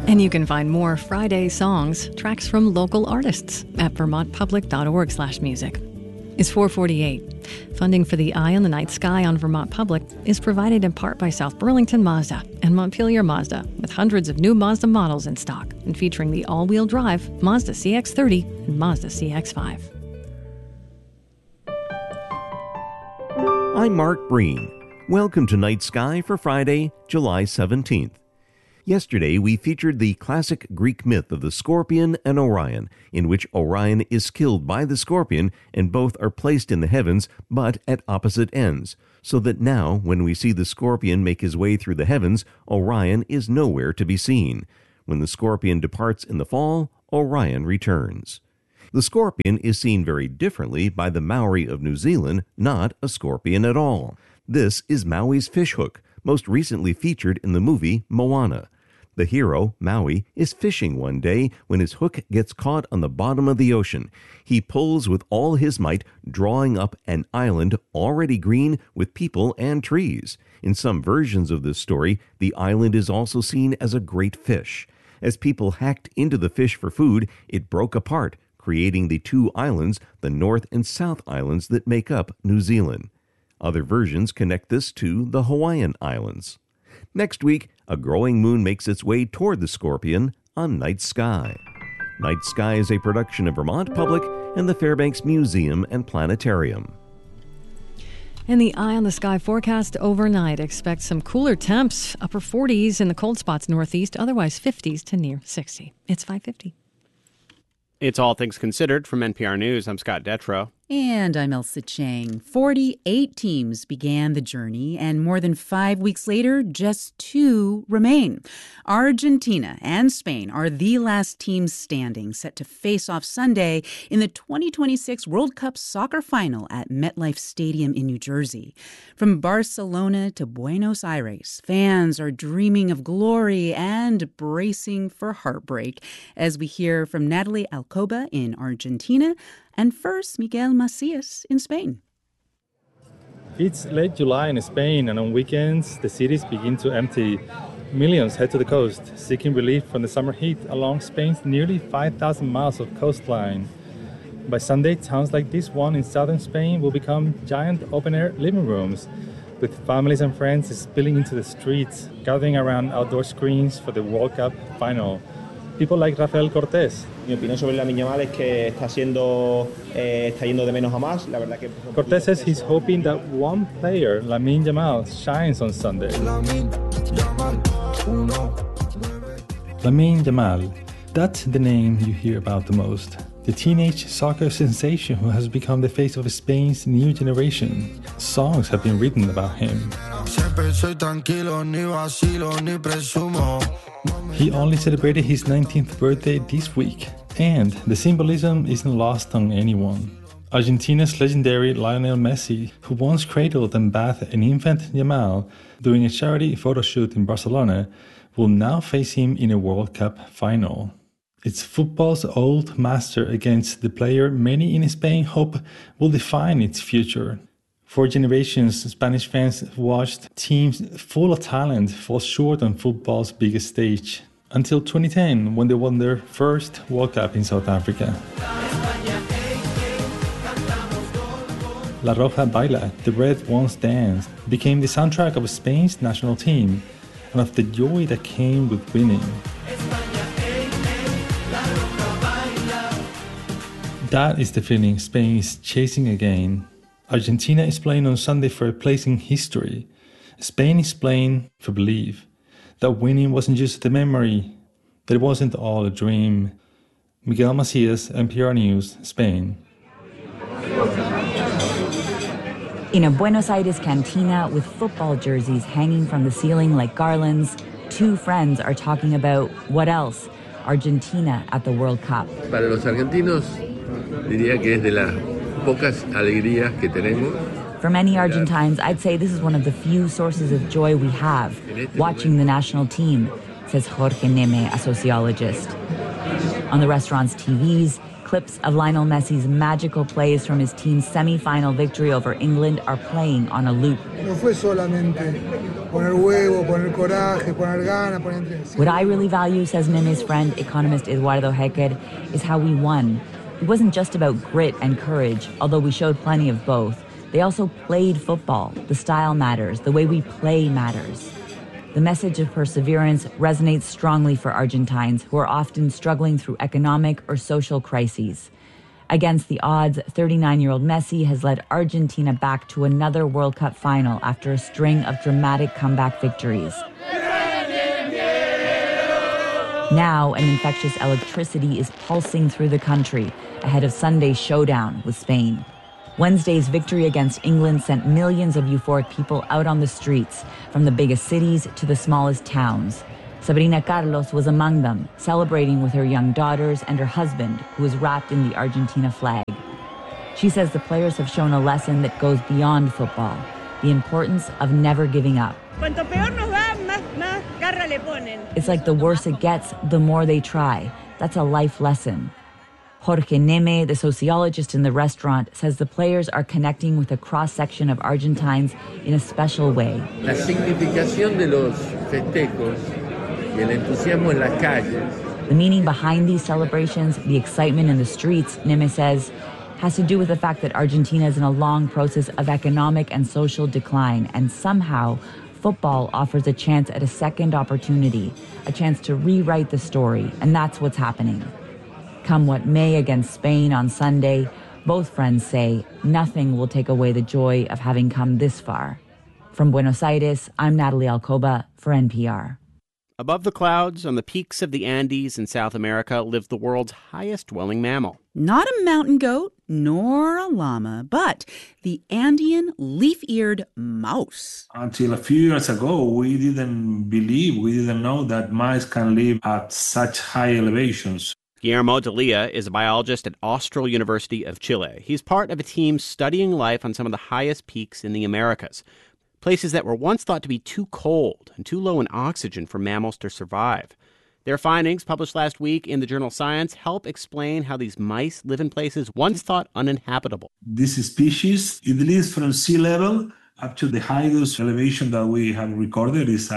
And you can find more Friday songs, tracks from local artists at vermontpublic.org/music. It's 4:48. Funding for the Eye on the Night Sky on Vermont Public is provided in part by South Burlington Mazda and Montpelier Mazda, with hundreds of new Mazda models in stock and featuring the all-wheel drive Mazda CX-30 and Mazda CX-5. I'm Mark Breen. Welcome to Night Sky for Friday, July 17th. Yesterday, we featured the classic Greek myth of the Scorpion and Orion, in which Orion is killed by the Scorpion and both are placed in the heavens, but at opposite ends, so that now, when we see the Scorpion make his way through the heavens, Orion is nowhere to be seen. When the Scorpion departs in the fall, Orion returns. The Scorpion is seen very differently by the Maori of New Zealand, not a scorpion at all. This is Maui's fishhook, most recently featured in the movie Moana. The hero, Maui, is fishing one day when his hook gets caught on the bottom of the ocean. He pulls with all his might, drawing up an island already green with people and trees. In some versions of this story, the island is also seen as a great fish. As people hacked into the fish for food, it broke apart, creating the two islands, the North and South Islands, that make up New Zealand. Other versions connect this to the Hawaiian Islands. Next week, a growing moon makes its way toward the Scorpion on Night Sky. Night Sky is a production of Vermont Public and the Fairbanks Museum and Planetarium. And the Eye on the Sky forecast overnight expects some cooler temps, upper 40s in the cold spots northeast, otherwise 50s to near 60. It's 5:50. It's All Things Considered from NPR News. I'm Scott Detrow. And I'm Elsa Chang. 48 teams began the journey, and more than 5 weeks later, just 2 remain. Argentina and Spain are the last teams standing, set to face off Sunday in the 2026 World Cup soccer final at MetLife Stadium in New Jersey. From Barcelona to Buenos Aires, fans are dreaming of glory and bracing for heartbreak, as we hear from Natalie Alcoba in Argentina, and first, Miguel Macias in Spain. It's late July in Spain, and on weekends, the cities begin to empty. Millions head to the coast, seeking relief from the summer heat along Spain's nearly 5,000 miles of coastline. By Sunday, towns like this one in southern Spain will become giant open-air living rooms, with families and friends spilling into the streets, gathering around outdoor screens for the World Cup final. People like Rafael Cortés. Mi opinión sobre Lamine Yamal es que está yendo de menos a más. La verdad que Cortés says he's hoping that one player, Lamine Yamal, shines on Sunday. Lamine Yamal, that's the name you hear about the most. The teenage soccer sensation who has become the face of Spain's new generation. Songs have been written about him. He only celebrated his 19th birthday this week, and the symbolism isn't lost on anyone. Argentina's legendary Lionel Messi, who once cradled and bathed an infant Yamal during a charity photo shoot in Barcelona, will now face him in a World Cup final. It's football's old master against the player many in Spain hope will define its future. For generations, Spanish fans watched teams full of talent fall short on football's biggest stage, until 2010, when they won their first World Cup in South Africa. La Roja Baila, the Red Ones Dance, became the soundtrack of Spain's national team and of the joy that came with winning. That is the feeling Spain is chasing again. Argentina is playing on Sunday for a place in history. Spain is playing for belief. That winning wasn't just a memory, that it wasn't all a dream. Miguel Macias, NPR News, Spain. In a Buenos Aires cantina with football jerseys hanging from the ceiling like garlands, 2 friends are talking about what else? Argentina at the World Cup. Para los argentinos, diría que es de las pocas alegrías que tenemos. For many Argentines, I'd say this is one of the few sources of joy we have, watching the national team, says Jorge Neme, a sociologist. On the restaurant's TVs, clips of Lionel Messi's magical plays from his team's semi-final victory over England are playing on a loop. What I really value, says Neme's friend, economist Eduardo Hecker, is how we won. It wasn't just about grit and courage, although we showed plenty of both. They also played football. The style matters. The way we play matters. The message of perseverance resonates strongly for Argentines who are often struggling through economic or social crises. Against the odds, 39-year-old Messi has led Argentina back to another World Cup final after a string of dramatic comeback victories. Now, an infectious electricity is pulsing through the country ahead of Sunday's showdown with Spain. Wednesday's victory against England sent millions of euphoric people out on the streets, from the biggest cities to the smallest towns. Sabrina Carlos was among them, celebrating with her young daughters and her husband, who was wrapped in the Argentina flag. She says the players have shown a lesson that goes beyond football, the importance of never giving up. It's like the worse it gets, the more they try. That's a life lesson. Jorge Neme, the sociologist in the restaurant, says the players are connecting with a cross-section of Argentines in a special way. La significación de los festejos y el entusiasmo en las calles. The meaning behind these celebrations, the excitement in the streets, Neme says, has to do with the fact that Argentina is in a long process of economic and social decline, and somehow football offers a chance at a second opportunity, a chance to rewrite the story, and that's what's happening. Come what may against Spain on Sunday, both friends say nothing will take away the joy of having come this far. From Buenos Aires, I'm Natalie Alcoba for NPR. Above the clouds, on the peaks of the Andes in South America, lives the world's highest-dwelling mammal. Not a mountain goat, nor a llama, but the Andean leaf-eared mouse. Until a few years ago, we didn't know that mice can live at such high elevations. Guillermo Delia is a biologist at Austral University of Chile. He's part of a team studying life on some of the highest peaks in the Americas, places that were once thought to be too cold and too low in oxygen for mammals to survive. Their findings, published last week in the journal Science, help explain how these mice live in places once thought uninhabitable. This species, it lives from sea level up to the highest elevation that we have recorded is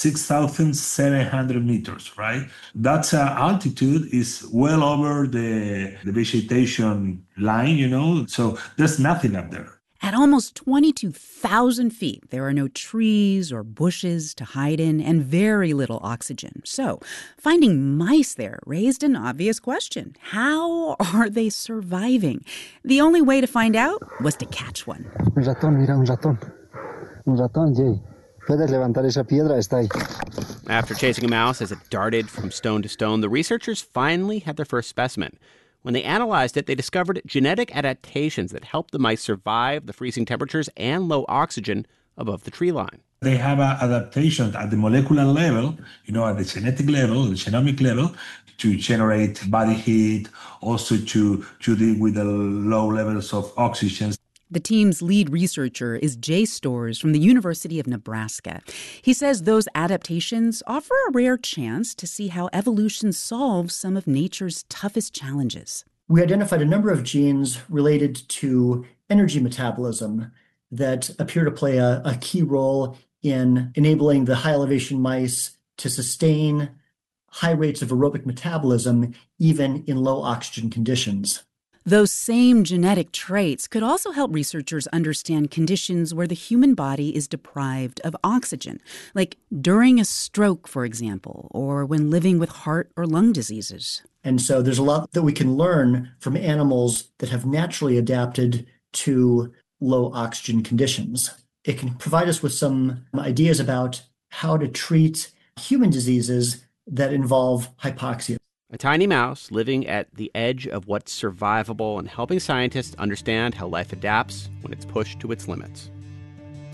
6,700 meters, right? That altitude is well over the vegetation line, so there's nothing up there. At almost 22,000 feet, there are no trees or bushes to hide in and very little oxygen. So finding mice there raised an obvious question. How are they surviving? The only way to find out was to catch one. Un ratón, mira, un ratón. Un ratón, Jay. Puedes levantar esa piedra, está ahí. After chasing a mouse as it darted from stone to stone, the researchers finally had their first specimen. When they analyzed it, they discovered genetic adaptations that helped the mice survive the freezing temperatures and low oxygen above the tree line. They have adaptations at the molecular level, at the genetic level, the genomic level, to generate body heat, also to deal with the low levels of oxygen. The team's lead researcher is Jay Storrs from the University of Nebraska. He says those adaptations offer a rare chance to see how evolution solves some of nature's toughest challenges. We identified a number of genes related to energy metabolism that appear to play a key role in enabling the high elevation mice to sustain high rates of aerobic metabolism even in low oxygen conditions. Those same genetic traits could also help researchers understand conditions where the human body is deprived of oxygen, like during a stroke, for example, or when living with heart or lung diseases. And so there's a lot that we can learn from animals that have naturally adapted to low oxygen conditions. It can provide us with some ideas about how to treat human diseases that involve hypoxia. A tiny mouse living at the edge of what's survivable and helping scientists understand how life adapts when it's pushed to its limits.